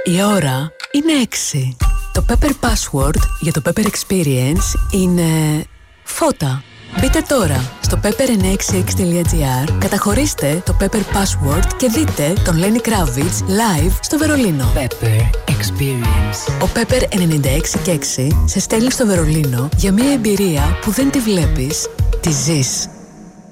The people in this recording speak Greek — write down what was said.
Η ώρα είναι 6. Το Pepper Password για το Pepper Experience είναι φώτα. Μπείτε τώρα στο pepper966.gr, καταχωρήστε το Pepper Password και δείτε τον Lenny Kravitz live στο Βερολίνο. Pepper Experience. Ο Pepper 96,6 σε στέλνει στο Βερολίνο για μια εμπειρία που δεν τη βλέπεις, τη ζεις.